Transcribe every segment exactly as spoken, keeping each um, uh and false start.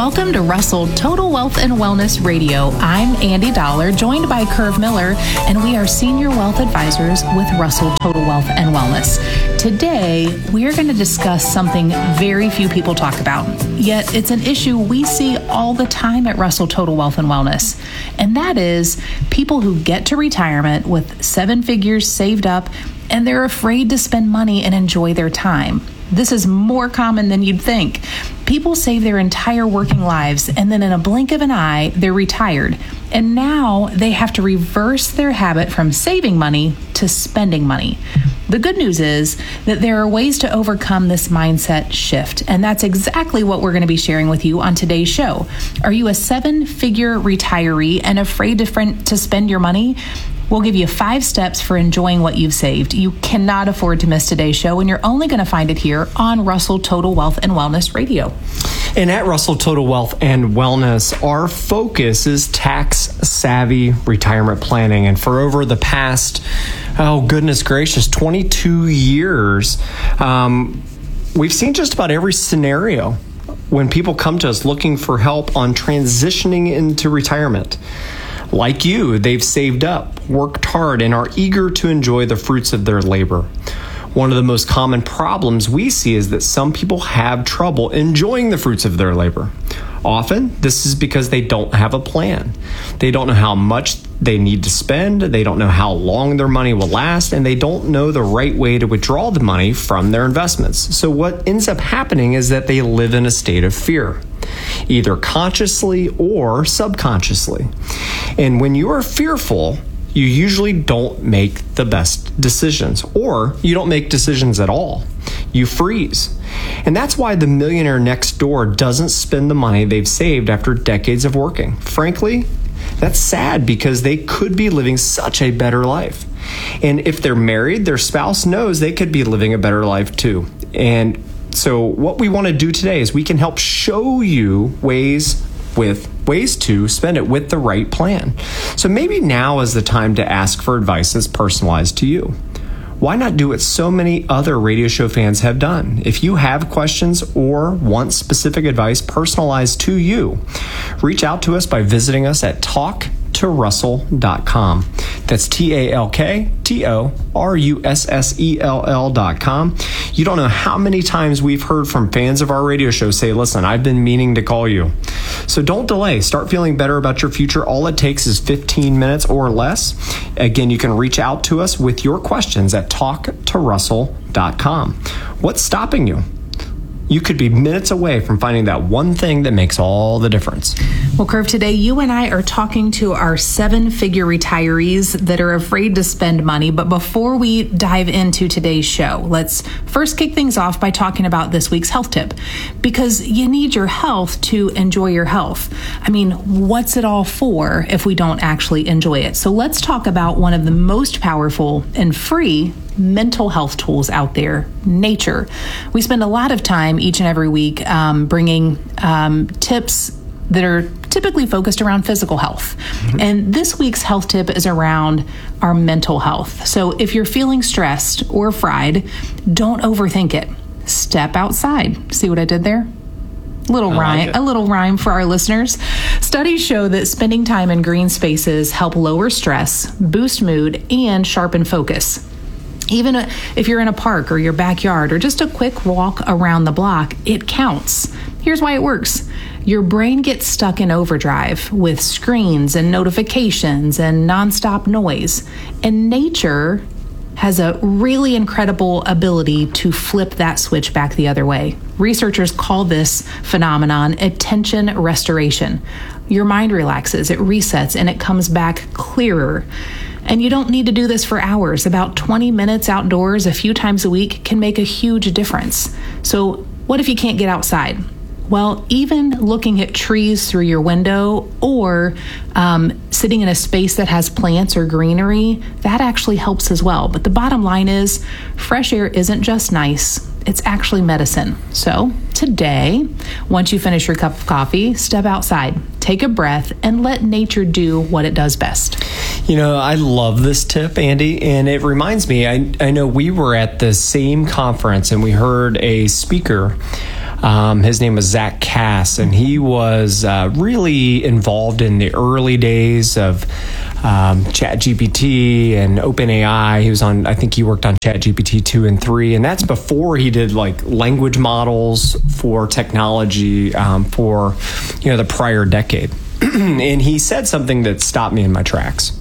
Welcome to Russell Total Wealth and Wellness Radio. I'm Andy Dollar, joined by Curve Miller, and we are Senior Wealth Advisors with Russell Total Wealth and Wellness. Today, we are going to discuss something very few people talk about, yet it's an issue we see all the time at Russell Total Wealth and Wellness, and that is people who get to retirement with seven figures saved up, and they're afraid to spend money and enjoy their time. This is more common than you'd think. People save their entire working lives, and then in a blink of an eye, they're retired. And now they have to reverse their habit from saving money to spending money. The good news is that there are ways to overcome this mindset shift, and that's exactly what we're going to be sharing with you on today's show. Are you a seven-figure retiree and afraid to, friend, to spend your money? We'll give you five steps for enjoying what you've saved. You cannot afford to miss today's show, and you're only going to find it here on Russell Total Wealth and Wellness Radio. And at Russell Total Wealth and Wellness, our focus is tax-savvy retirement planning. And for over the past, oh goodness gracious, twenty-two years, um, we've seen just about every scenario when people come to us looking for help on transitioning into retirement. Like you, they've saved up, worked hard, and are eager to enjoy the fruits of their labor. One of the most common problems we see is that some people have trouble enjoying the fruits of their labor. Often, this is because they don't have a plan. They don't know how much they need to spend, they don't know how long their money will last, and they don't know the right way to withdraw the money from their investments. So what ends up happening is that they live in a state of fear, either consciously or subconsciously. And when you are fearful, you usually don't make the best decisions, or you don't make decisions at all. You freeze. And that's why the millionaire next door doesn't spend the money they've saved after decades of working. Frankly, that's sad because they could be living such a better life. And if they're married, their spouse knows they could be living a better life too. And so what we want to do today is we can help show you ways with ways to spend it with the right plan. So maybe now is the time to ask for advice that's personalized to you. Why not do what so many other radio show fans have done? If you have questions or want specific advice personalized to you, reach out to us by visiting us at talk to russell dot com. That's T A L K T O R U S S E L L dot com. You don't know how many times we've heard from fans of our radio show say, listen, I've been meaning to call you. So don't delay. Start feeling better about your future. All it takes is fifteen minutes or less. Again, you can reach out to us with your questions at talk to russell dot com. What's stopping you? You could be minutes away from finding that one thing that makes all the difference. Well, Curve, today you and I are talking to our seven-figure retirees that are afraid to spend money. But before we dive into today's show, let's first kick things off by talking about this week's health tip. Because you need your health to enjoy your health. I mean, what's it all for if we don't actually enjoy it? So let's talk about one of the most powerful and free mental health tools out there, nature. We spend a lot of time each and every week um, bringing um, tips that are typically focused around physical health. Mm-hmm. And this week's health tip is around our mental health. So if you're feeling stressed or fried, don't overthink it. Step outside. See what I did there? Little I rhyme, like a little rhyme for our listeners. Studies show that spending time in green spaces help lower stress, boost mood, and sharpen focus. Even if you're in a park or your backyard or just a quick walk around the block, it counts. Here's why it works. Your brain gets stuck in overdrive with screens and notifications and nonstop noise. And nature has a really incredible ability to flip that switch back the other way. Researchers call this phenomenon attention restoration. Your mind relaxes, it resets, and it comes back clearer. And you don't need to do this for hours. About twenty minutes outdoors a few times a week can make a huge difference. So what if you can't get outside? Well, even looking at trees through your window or um, sitting in a space that has plants or greenery, that actually helps as well. But the bottom line is, fresh air isn't just nice, it's actually medicine. So today, once you finish your cup of coffee, step outside, take a breath, and let nature do what it does best. You know, I love this tip, Andy, and it reminds me, I, I know we were at the same conference and we heard a speaker Um, his name was Zach Cass, and he was uh, really involved in the early days of um, ChatGPT and OpenAI. He was on, I think he worked on ChatGPT two and three, and that's before he did like language models for technology um, for, you know, the prior decade. And he said something that stopped me in my tracks.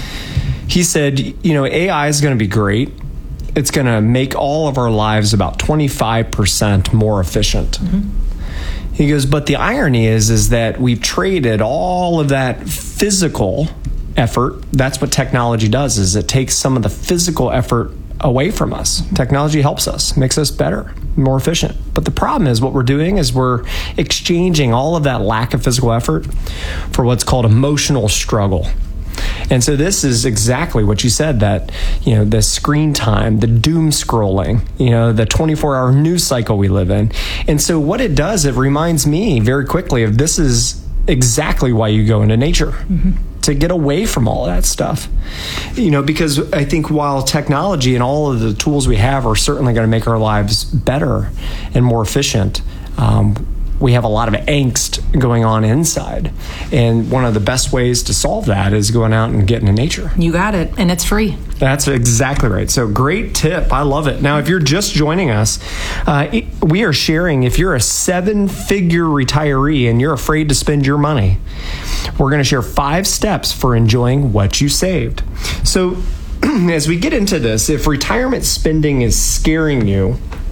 He said, you know, A I is going to be great. It's going to make all of our lives about twenty-five percent more efficient. Mm-hmm. He goes, but the irony is, is that we've traded all of that physical effort. That's what technology does, is it takes some of the physical effort away from us. Technology helps us, makes us better, more efficient. But the problem is what we're doing is we're exchanging all of that lack of physical effort for what's called emotional struggle. And so this is exactly what you said, that, you know, the screen time, the doom scrolling, you know, the twenty-four hour news cycle we live in. And so what it does, it reminds me very quickly of this is exactly why you go into nature. Mm-hmm. To get away from all of that stuff. You know, because I think while technology and all of the tools we have are certainly going to make our lives better and more efficient, um, we have a lot of angst going on inside. And one of the best ways to solve that is going out and getting in nature. You got it. And it's free. That's exactly right. So great tip. I love it. Now, if you're just joining us, uh, we are sharing, if you're a seven-figure retiree and you're afraid to spend your money, we're going to share five steps for enjoying what you saved. So as we get into this, if retirement spending is scaring you,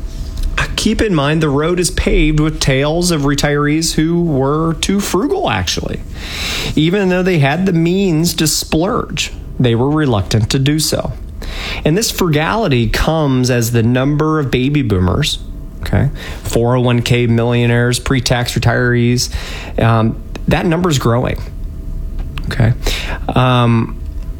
keep in mind the road is paved with tales of retirees who were too frugal, actually. Even though they had the means to splurge, they were reluctant to do so. And this frugality comes as the number of baby boomers, okay, four oh one k millionaires, pre-tax retirees, um, that number is growing, okay? Um,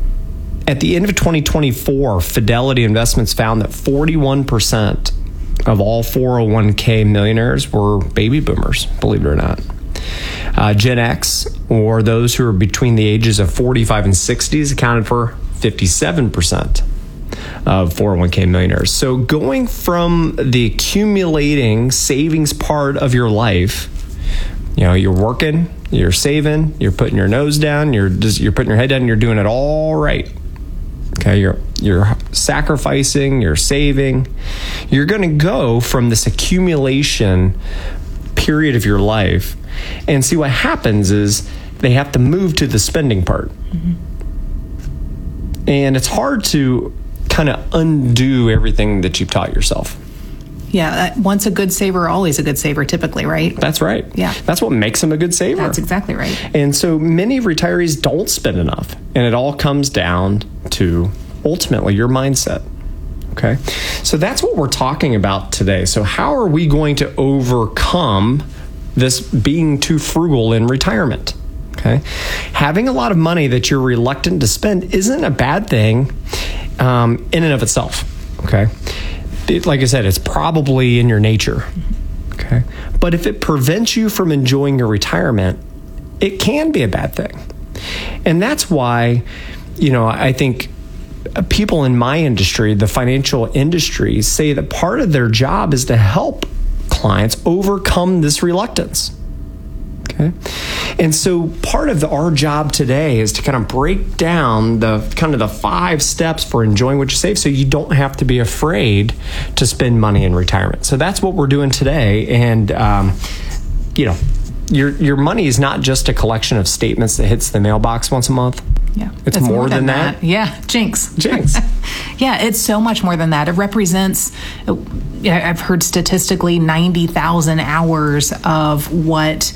at the end of twenty twenty-four, Fidelity Investments found that forty-one percent of all four oh one k millionaires were baby boomers, believe it or not. Uh, Gen X, or those who are between the ages of forty-five and sixties, accounted for fifty-seven percent of four oh one k millionaires. So going from the accumulating savings part of your life, you know, you're working, you're saving, you're putting your nose down, you're just, you're putting your head down, and you're doing it all right. Okay, you're you're sacrificing, you're saving. You're going to go from this accumulation period of your life, and see what happens is they have to move to the spending part. Mm-hmm. And it's hard to kind of undo everything that you've taught yourself. Yeah, uh, once a good saver, always a good saver, typically, right? That's right. Yeah. That's what makes them a good saver. That's exactly right. And so many retirees don't spend enough. And it all comes down to, ultimately, your mindset. Okay? So that's what we're talking about today. So how are we going to overcome this being too frugal in retirement? Okay? Having a lot of money that you're reluctant to spend isn't a bad thing um, in and of itself. Okay? It, like I said, it's probably in your nature, okay? But if it prevents you from enjoying your retirement, it can be a bad thing. And that's why, you know, I think people in my industry, the financial industry, say that part of their job is to help clients overcome this reluctance, okay? And so part of the, our job today is to kind of break down the kind of the five steps for enjoying what you save, so you don't have to be afraid to spend money in retirement. So that's what we're doing today. And, um, you know, your your money is not just a collection of statements that hits the mailbox once a month. Yeah, it's, it's more, more than, than that. that. Yeah, jinx. Jinx. Yeah, it's so much more than that. It represents, I've heard statistically, ninety thousand hours of what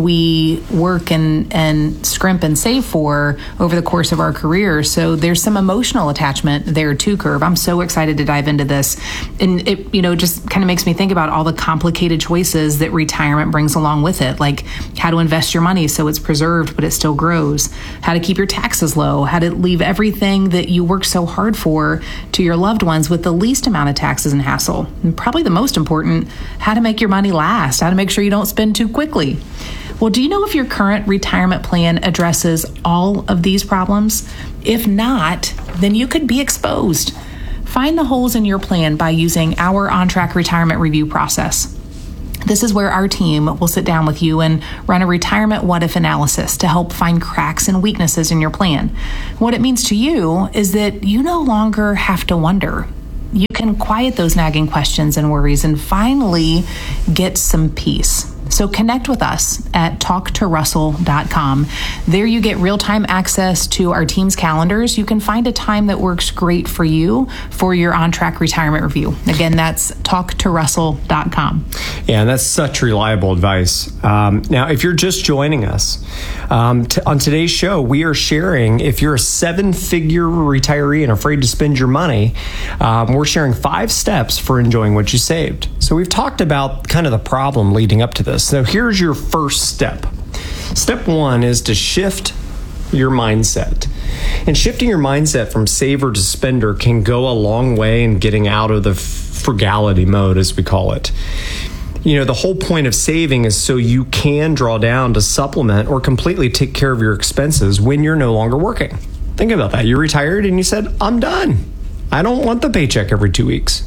we work and, and scrimp and save for over the course of our career. So there's some emotional attachment there too, Curve. I'm so excited to dive into this. And it, you know, just kind of makes me think about all the complicated choices that retirement brings along with it, like how to invest your money so it's preserved but it still grows, how to keep your taxes low, how to leave everything that you work so hard for to your loved ones with the least amount of taxes and hassle. And probably the most important, how to make your money last, how to make sure you don't spend too quickly. Well, do you know if your current retirement plan addresses all of these problems? If not, then you could be exposed. Find the holes in your plan by using our On Track Retirement Review process. This is where our team will sit down with you and run a retirement what-if analysis to help find cracks and weaknesses in your plan. What it means to you is that you no longer have to wonder. You can quiet those nagging questions and worries and finally get some peace. So connect with us at talk to russell dot com. There you get real-time access to our team's calendars. You can find a time that works great for you for your on-track retirement review. Again, that's talk to russell dot com. Yeah, and that's such reliable advice. Um, now, if you're just joining us, um, t- on today's show, we are sharing, if you're a seven-figure retiree and afraid to spend your money, um, we're sharing five steps for enjoying what you saved. So we've talked about kind of the problem leading up to this. So here's your first step. Step one is to shift your mindset. And shifting your mindset from saver to spender can go a long way in getting out of the frugality mode, as we call it. You know, the whole point of saving is so you can draw down to supplement or completely take care of your expenses when you're no longer working. Think about that. You're retired and you said, I'm done. I don't want the paycheck every two weeks.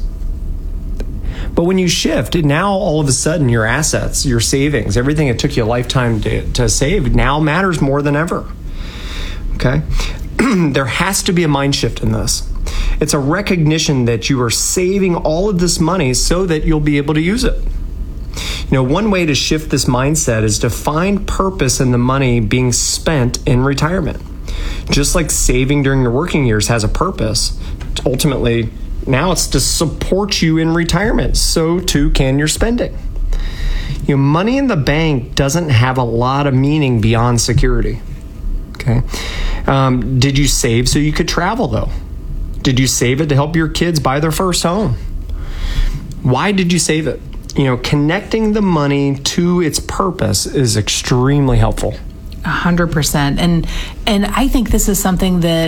But when you shift, now all of a sudden your assets, your savings, everything it took you a lifetime to, to save now matters more than ever. Okay? There has to be a mind shift in this. It's a recognition that you are saving all of this money so that you'll be able to use it. You know, one way to shift this mindset is to find purpose in the money being spent in retirement. Just like saving during your working years has a purpose, ultimately, now it's to support you in retirement. So too can your spending. You know, money in the bank doesn't have a lot of meaning beyond security. Okay. Um, did you save so you could travel though? Did you save it to help your kids buy their first home? Why did you save it? You know, connecting the money to its purpose is extremely helpful. A hundred percent. And, and I think this is something that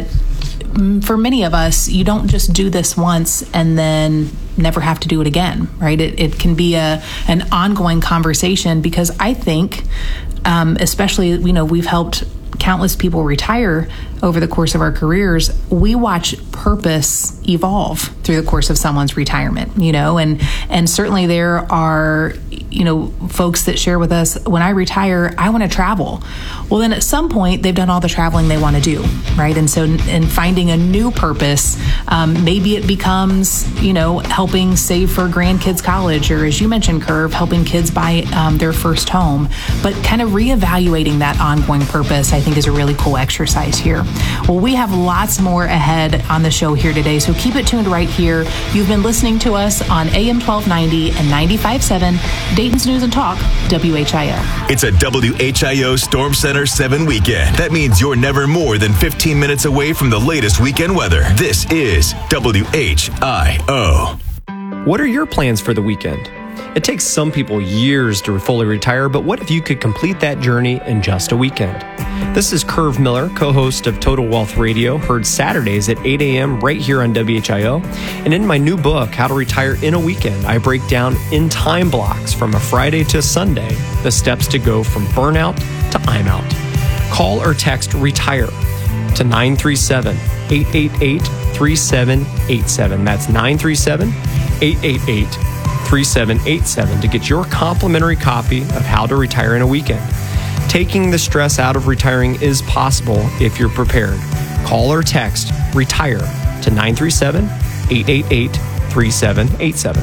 for many of us, you don't just do this once and then never have to do it again, right? It, it can be a an ongoing conversation because I think, um, especially, you know, we've helped countless people retire over the course of our careers. We watch purpose evolve through the course of someone's retirement, you know, and, and certainly there are, you know, folks that share with us, when I retire, I want to travel. Well, then at some point they've done all the traveling they want to do, right? And so in finding a new purpose, um, maybe it becomes, you know, helping save for grandkids' college, or as you mentioned, Curve, helping kids buy um, their first home. But kind of reevaluating that ongoing purpose, I think, is a really cool exercise here. Well, we have lots more ahead on the show here today, so keep it tuned right here. You've been listening to us on A M twelve ninety and ninety-five point seven, Dayton's News and Talk, W H I O. It's a W H I O Storm Center seven weekend. That means you're never more than fifteen minutes away from the latest weekend weather. This is W H I O. What are your plans for the weekend? It takes some people years to fully retire, but what if you could complete that journey in just a weekend? This is Curve Miller, co-host of Total Wealth Radio, heard Saturdays at eight a.m. right here on W H I O. And in my new book, How to Retire in a Weekend, I break down in time blocks from a Friday to Sunday the steps to go from burnout to I'm out. Call or text RETIRE to nine three seven, eight eight eight, three seven eight seven. That's nine three seven, eight eight eight, three seven eight seven to get your complimentary copy of How to Retire in a Weekend. Taking the stress out of retiring is possible if you're prepared. Call or text RETIRE to nine three seven, eight eight eight, three seven eight seven.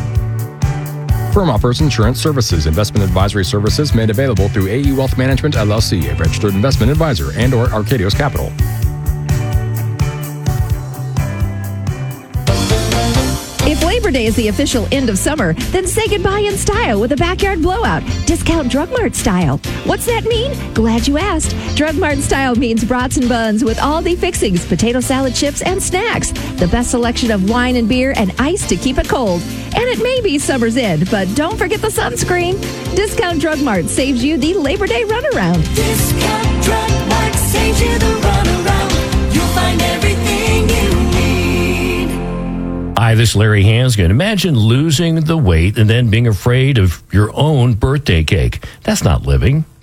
Firm offers insurance services. Investment advisory services made available through A E Wealth Management, L L C, a registered investment advisor, and or Arcadios Capital. If Labor Day is the official end of summer, then say goodbye in style with a backyard blowout. Discount Drug Mart style. What's that mean? Glad you asked. Drug Mart style means brats and buns with all the fixings, potato salad chips, and snacks. The best selection of wine and beer and ice to keep it cold. And it may be summer's end, but don't forget the sunscreen. Discount Drug Mart saves you the Labor Day runaround. Discount Drug Mart saves you the runaround. You'll find everything you need. Hi, this is Larry Hansgen. Imagine losing the weight and then being afraid of your own birthday cake. That's not living.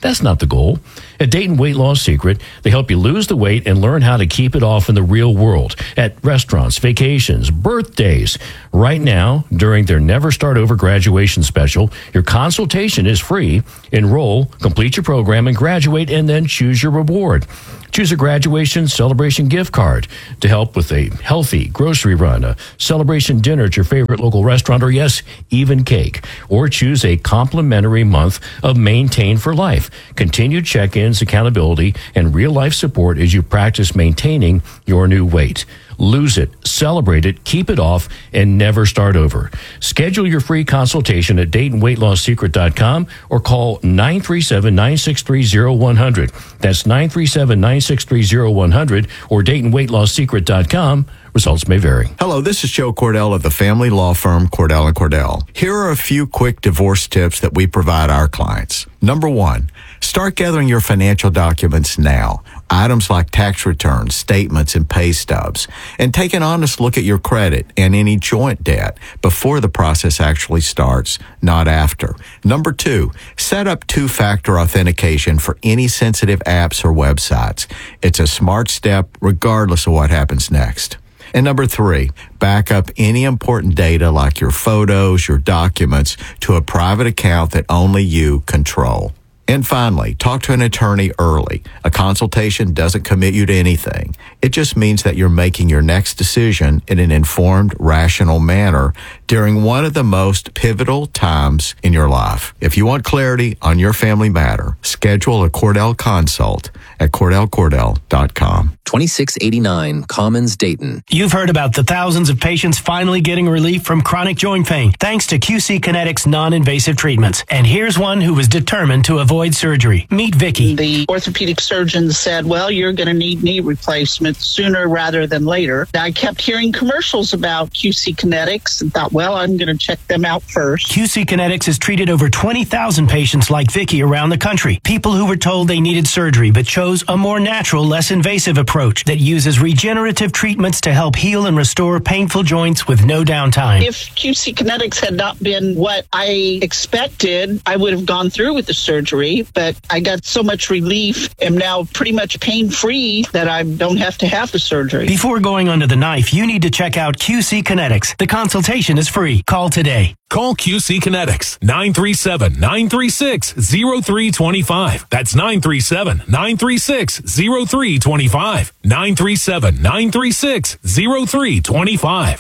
That's not the goal. At Dayton Weight Loss Secret, they help you lose the weight and learn how to keep it off in the real world at restaurants, vacations, birthdays. Right now, during their Never Start Over graduation special, your consultation is free. Enroll, complete your program, and graduate, and then choose your reward. Choose a graduation celebration gift card to help with a healthy grocery run, a celebration dinner at your favorite local restaurant, or yes, even cake. Or choose a complimentary month of Maintain for Life. Continued check-ins, accountability, and real-life support as you practice maintaining your new weight. Lose it, celebrate it, keep it off, and never start over. Schedule your free consultation at Dayton Weight Loss Secret dot com or call nine three seven, nine six three, zero one zero zero. That's nine three seven, nine six three, zero one zero zero or Dayton Weight Loss Secret dot com. Results may vary. Hello, this is Joe Cordell of the family law firm Cordell and Cordell. Here are a few quick divorce tips that we provide our clients. Number one, start gathering your financial documents now. Items like tax returns, statements, and pay stubs. And take an honest look at your credit and any joint debt before the process actually starts, not after. Number two, set up two-factor authentication for any sensitive apps or websites. It's a smart step regardless of what happens next. And number three, back up any important data like your photos, your documents to a private account that only you control. And finally, talk to an attorney early. A consultation doesn't commit you to anything. It just means that you're making your next decision in an informed, rational manner during one of the most pivotal times in your life. If you want clarity on your family matter, schedule a Cordell consult at Cordell Cordell dot com. twenty-six eighty-nine Commons, Dayton. You've heard about the thousands of patients finally getting relief from chronic joint pain thanks to Q C Kinetics non-invasive treatments. And here's one who was determined to avoid surgery. Meet Vicky. The orthopedic surgeon said, well, you're going to need knee replacement sooner rather than later. I kept hearing commercials about Q C Kinetics and thought, well, I'm going to check them out first. Q C Kinetics has treated over twenty thousand patients like Vicky around the country. People who were told they needed surgery but chose a more natural, less invasive approach that uses regenerative treatments to help heal and restore painful joints with no downtime. If Q C Kinetics had not been what I expected, I would have gone through with the surgery, but I got so much relief, am now pretty much pain-free that I don't have to have the surgery. Before going under the knife, you need to check out Q C Kinetics. The consultation is free. Call today. Call Q C Kinetics, nine three seven, nine three six, zero three two five. That's nine three seven, nine three six, zero three two five. nine three seven, nine three six, zero three two five.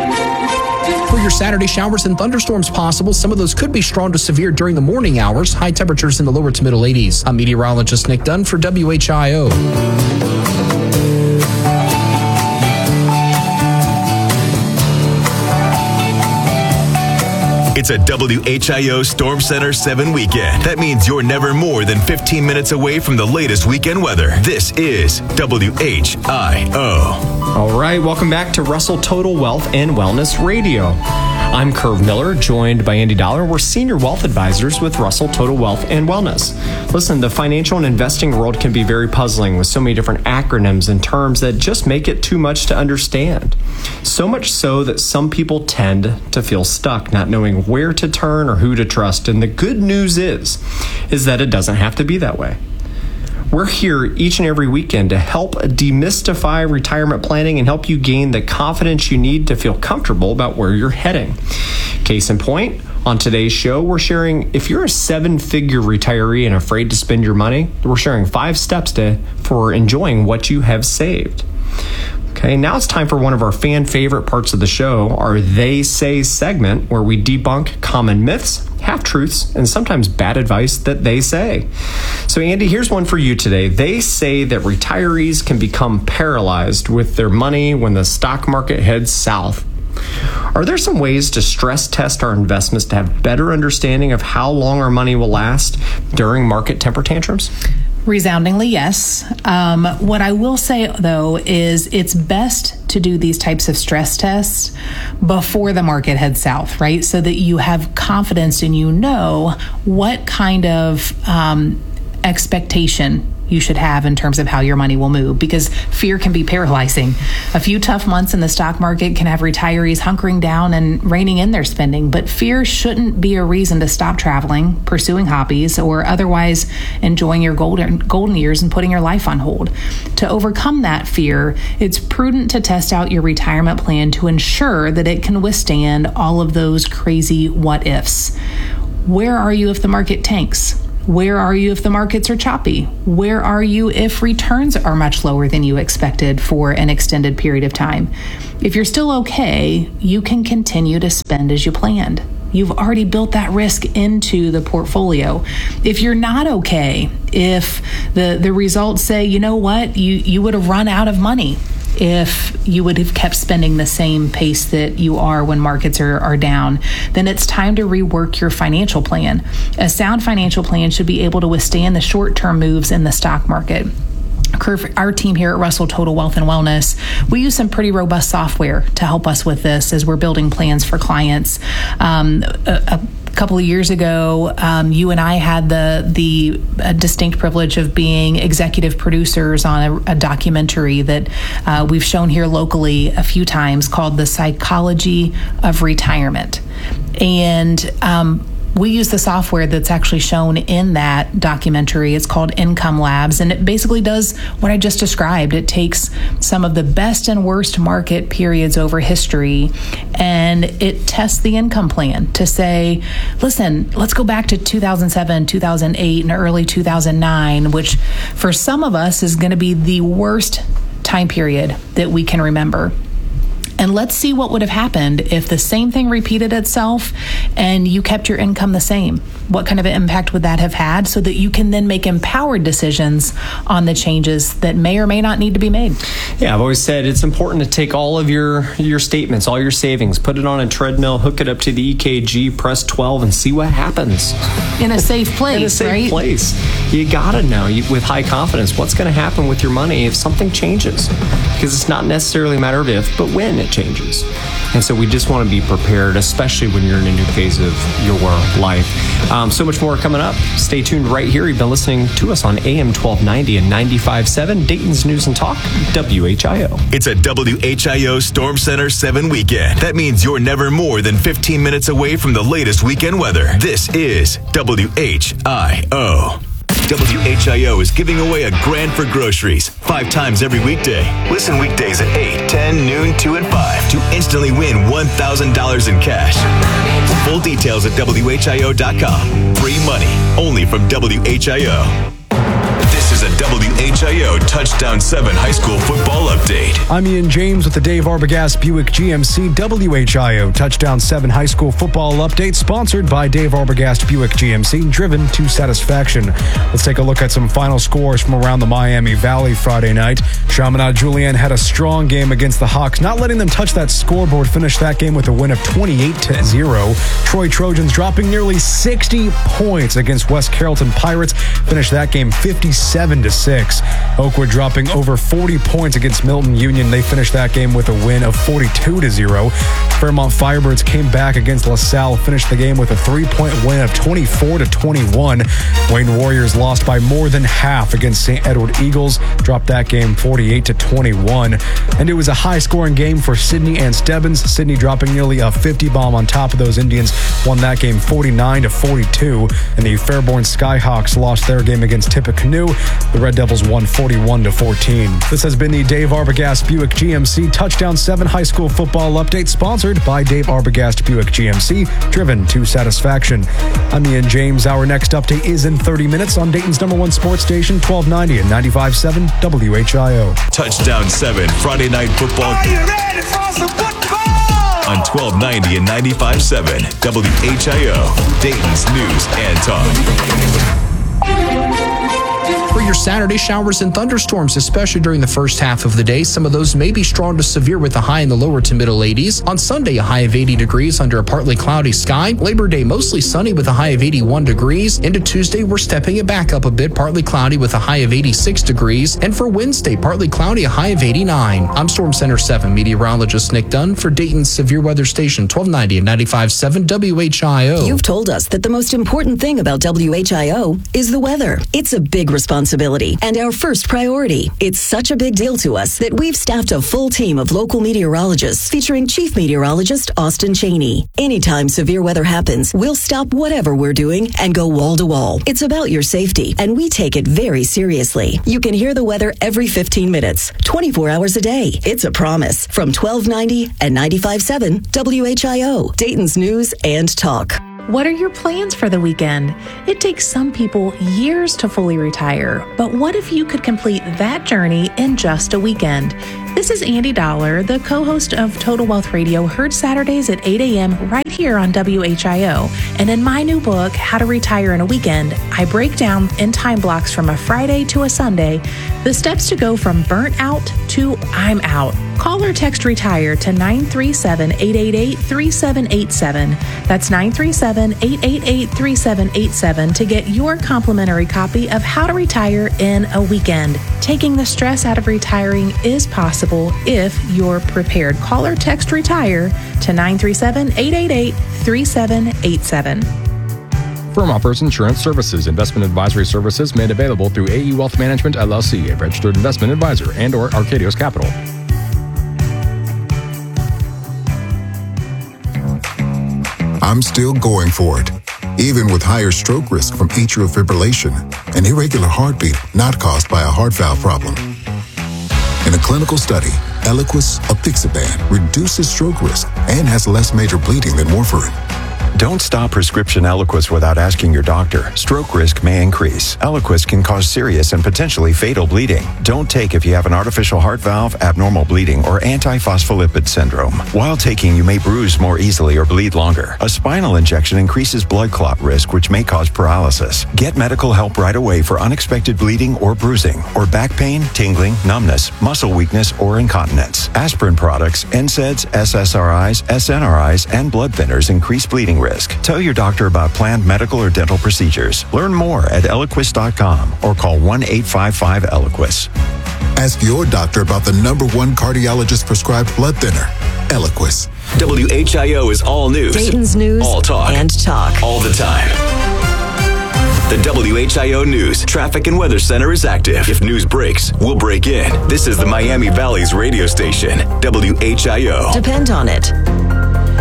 For your Saturday showers and thunderstorms possible, some of those could be strong to severe during the morning hours. High temperatures in the lower to middle eighties. I'm meteorologist Nick Dunn for W H I O. It's a W H I O Storm Center seven weekend. That means you're never more than fifteen minutes away from the latest weekend weather. This is W H I O. All right, welcome back to Russell Total Wealth and Wellness Radio. I'm Curve Miller, joined by Andy Dollar. We're senior wealth advisors with Russell Total Wealth and Wellness. Listen, the financial and investing world can be very puzzling with so many different acronyms and terms that just make it too much to understand. So much so that some people tend to feel stuck, not knowing where to turn or who to trust. And the good news is, is that it doesn't have to be that way. We're here each and every weekend to help demystify retirement planning and help you gain the confidence you need to feel comfortable about where you're heading. Case in point, on today's show, we're sharing if you're a seven-figure retiree and afraid to spend your money, we're sharing five steps to for enjoying what you have saved. Okay, now it's time for one of our fan favorite parts of the show, our They Say segment, where we debunk common myths, half-truths, and sometimes bad advice that they say. So Andy, here's one for you today. They say that retirees can become paralyzed with their money when the stock market heads south. Are there some ways to stress test our investments to have better understanding of how long our money will last during market temper tantrums? Resoundingly, yes. Um, what I will say, though, is it's best to do these types of stress tests before the market heads south, right? So that you have confidence and you know what kind of um, expectation you should have in terms of how your money will move, because fear can be paralyzing. A few tough months in the stock market can have retirees hunkering down and reining in their spending, but fear shouldn't be a reason to stop traveling, pursuing hobbies, or otherwise enjoying your golden golden years and putting your life on hold. To overcome that fear, it's prudent to test out your retirement plan to ensure that it can withstand all of those crazy what ifs. Where are you if the market tanks? Where are you if the markets are choppy? Where are you if returns are much lower than you expected for an extended period of time? If you're still okay, you can continue to spend as you planned. You've already built that risk into the portfolio. If you're not okay, if the, the results say, you know what, you, you would have run out of money if you would have kept spending the same pace that you are when markets are, are down, then it's time to rework your financial plan. A sound financial plan should be able to withstand the short-term moves in the stock market. Our team here at Russell Total Wealth and Wellness, we use some pretty robust software to help us with this as we're building plans for clients. Um, a, a couple of years ago, um, you and I had the the uh, distinct privilege of being executive producers on a, a documentary that uh, we've shown here locally a few times called The Psychology of Retirement. And um, we use the software that's actually shown in that documentary. It's called Income Labs, and it basically does what I just described. It takes some of the best and worst market periods over history, and it tests the income plan to say, listen, let's go back to two thousand seven, two thousand eight, and early two thousand nine, which for some of us is going to be the worst time period that we can remember. And let's see what would have happened if the same thing repeated itself and you kept your income the same. What kind of an impact would that have had, so that you can then make empowered decisions on the changes that may or may not need to be made? Yeah, I've always said it's important to take all of your, your statements, all your savings, put it on a treadmill, hook it up to the E K G, press twelve, and see what happens. In a safe place, In a safe right? place. You gotta know you, with high confidence what's going to happen with your money if something changes. Because it's not necessarily a matter of if, but when it changes. And so we just want to be prepared, especially when you're in a new phase of your life. Um, so much more coming up. Stay tuned right here. You've been listening to us on A M twelve ninety and ninety-five point seven, Dayton's News and Talk, W H I O. It's a W H I O Storm Center seven weekend. That means you're never more than fifteen minutes away from the latest weekend weather. This is W H I O. W H I O is giving away a grand for groceries five times every weekday. Listen weekdays at eight, ten, noon, two, and five to instantly win one thousand dollars in cash. Full details at W H I O dot com. Free money only from W H I O. This is a W H I O Touchdown seven high school football update. I'm Ian James with the Dave Arbogast Buick G M C W H I O Touchdown seven high school football update, sponsored by Dave Arbogast Buick G M C, driven to satisfaction. Let's take a look at some final scores from around the Miami Valley Friday night. Chaminade Julienne had a strong game against the Hawks, not letting them touch that scoreboard, finished that game with a win of twenty-eight to zero. Troy Trojans dropping nearly sixty points against West Carrollton Pirates, finished that game fifty-seven to six. Oakwood dropping over forty points against Milton Union. They finished that game with a win of forty-two to zero. Fairmont Firebirds came back against LaSalle, finished the game with a three-point win of twenty-four to twenty-one. Wayne Warriors lost by more than half against Saint Edward Eagles, dropped that game forty-eight to twenty-one. And it was a high-scoring game for Sydney and Stebbins. Sydney dropping nearly a fifty bomb on top of those Indians, won that game forty-nine to forty-two. And the Fairborn Skyhawks lost their game against Tippecanoe. The Red Devils won forty-one to fourteen. This has been the Dave Arbogast Buick G M C Touchdown seven high school football update, sponsored by Dave Arbogast Buick G M C, driven to satisfaction. I'm Ian James. Our next update is in thirty minutes on Dayton's number one sports station, twelve ninety and ninety-five point seven W H I O. Touchdown seven Friday night football. Are you ready for some football? On twelve ninety and ninety-five point seven W H I O, Dayton's News and Talk. For your Saturday showers and thunderstorms, especially during the first half of the day. Some of those may be strong to severe with a high in the lower to middle eighties. On Sunday, a high of eighty degrees under a partly cloudy sky. Labor Day, mostly sunny with a high of eighty-one degrees. Into Tuesday, we're stepping it back up a bit, partly cloudy with a high of eighty-six degrees. And for Wednesday, partly cloudy, a high of eighty-nine. I'm Storm Center seven meteorologist Nick Dunn for Dayton's Severe Weather Station, twelve ninety and ninety-five point seven W H I O. You've told us that the most important thing about W H I O is the weather. It's a big responsibility reliability and our first priority. It's such a big deal to us that we've staffed a full team of local meteorologists featuring Chief Meteorologist Austin Cheney. Anytime severe weather happens, we'll stop whatever we're doing and go wall to wall. It's about your safety, and we take it very seriously. You can hear the weather every fifteen minutes, twenty-four hours a day. It's a promise. From twelve ninety and ninety-five point seven W H I O, Dayton's News and Talk. What are your plans for the weekend? It takes some people years to fully retire, but what if you could complete that journey in just a weekend? This is Andy Dollar, the co-host of Total Wealth Radio, heard Saturdays at eight a.m. right here on W H I O. And in my new book, How to Retire in a Weekend, I break down in time blocks from a Friday to a Sunday the steps to go from burnt out to I'm out. Call or text RETIRE to nine three seven, eight eight eight, three seven eight seven. That's nine three seven, eight eight eight, three seven eight seven to get your complimentary copy of How to Retire in a Weekend. Taking the stress out of retiring is possible if you're prepared. Call or text RETIRE to nine three seven, eight eight eight, three seven eight seven. Firm offers insurance services. Investment advisory services made available through A E Wealth Management, L L C, a registered investment advisor, and or Arcadios Capital. I'm still going for it, even with higher stroke risk from atrial fibrillation, an irregular heartbeat not caused by a heart valve problem. In a clinical study, Eliquis apixaban reduces stroke risk and has less major bleeding than warfarin. Don't stop prescription Eliquis without asking your doctor. Stroke risk may increase. Eliquis can cause serious and potentially fatal bleeding. Don't take if you have an artificial heart valve, abnormal bleeding, or antiphospholipid syndrome. While taking, you may bruise more easily or bleed longer. A spinal injection increases blood clot risk, which may cause paralysis. Get medical help right away for unexpected bleeding or bruising, or back pain, tingling, numbness, muscle weakness, or incontinence. Aspirin products, N SAIDs, S S R Is, S N R Is, and blood thinners increase bleeding risk. Tell your doctor about planned medical or dental procedures. Learn more at Eliquis dot com or call one eight five five Eliquis. Ask your doctor about the number one cardiologist prescribed blood thinner, Eliquis. W H I O is all news. Dayton's News all talk. and Talk. All the time. The W H I O News Traffic and Weather Center is active. If news breaks, we'll break in. This is the Miami Valley's radio station, W H I O. Depend on it.